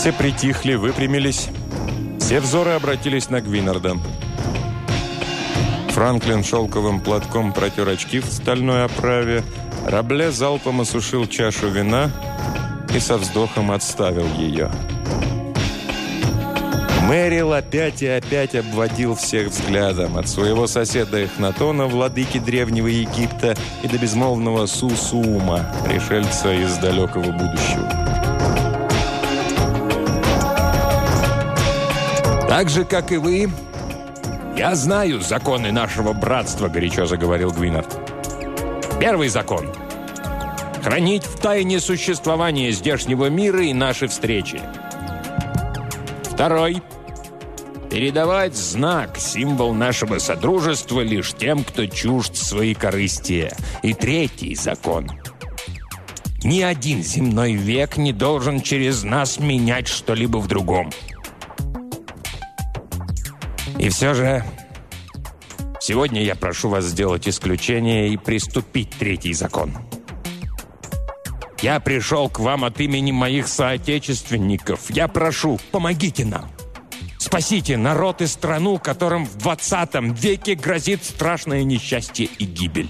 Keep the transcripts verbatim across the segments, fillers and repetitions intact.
Все притихли, выпрямились. Все взоры обратились на Гвинарда. Франклин шелковым платком протер очки в стальной оправе. Рабле залпом осушил чашу вина и со вздохом отставил ее. Мэрил опять и опять обводил всех взглядом. От своего соседа Эхнатона, владыки древнего Египта, и до безмолвного Сусума, пришельца из далекого будущего. «Так же, как и вы, я знаю законы нашего братства», — горячо заговорил Гвинард. «Первый закон — хранить в тайне существование здешнего мира и наши встречи. Второй — передавать знак, символ нашего содружества лишь тем, кто чужд своекорыстия. И третий закон — ни один земной век не должен через нас менять что-либо в другом. И все же, сегодня я прошу вас сделать исключение и приступить третий закон. Я пришел к вам от имени моих соотечественников. Я прошу, помогите нам. Спасите народ и страну, которым в двадцатом веке грозит страшное несчастье и гибель».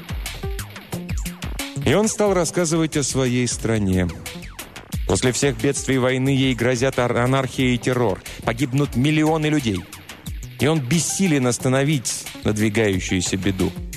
И он стал рассказывать о своей стране. После всех бедствий войны ей грозят анархия и террор. Погибнут миллионы людей. И он бессилен остановить надвигающуюся беду.